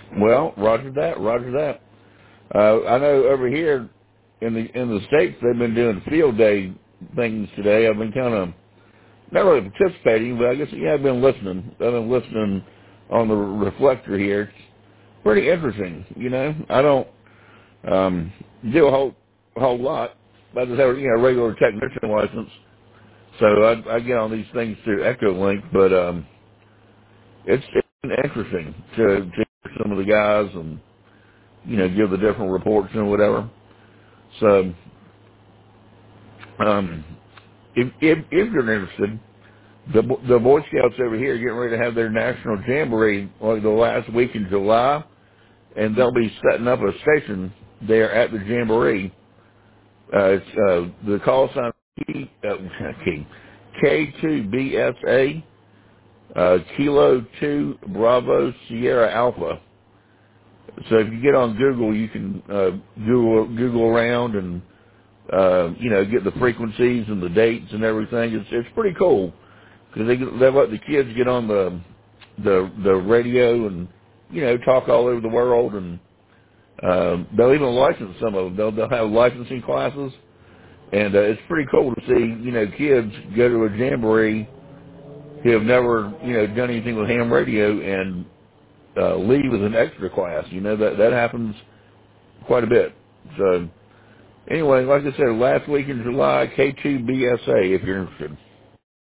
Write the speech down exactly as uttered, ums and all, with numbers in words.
Well, roger that, roger that. Uh, I know over here in the in the States they've been doing field day things today. I've been kind of not really participating, but I guess yeah, I've been listening. I've been listening on the reflector here. It's pretty interesting, you know. I don't um, do a whole a whole lot. I just have you know a regular technician license, so I, I get on these things through Echolink. But um, it's, it's been interesting to, to hear some of the guys and you know give the different reports and whatever. So um, if, if if you're interested, the the Boy Scouts over here are getting ready to have their national jamboree like the last week in July, and they'll be setting up a station there at the jamboree. Uh, it's uh, the call sign K, uh, K two B S A uh, Kilo two Bravo Sierra Alpha. So if you get on Google, you can uh, Google Google around and uh, you know get the frequencies and the dates and everything. It's it's pretty cool because they they let the kids get on the the the radio and you know talk all over the world, and uh, they'll even license some of them. They'll they'll have licensing classes, and uh, it's pretty cool to see you know kids go to a jamboree who have never you know done anything with ham radio and uh, leave with an extra class. You know that that happens quite a bit. So anyway, like I said, last week in July, K two B S A if you're interested.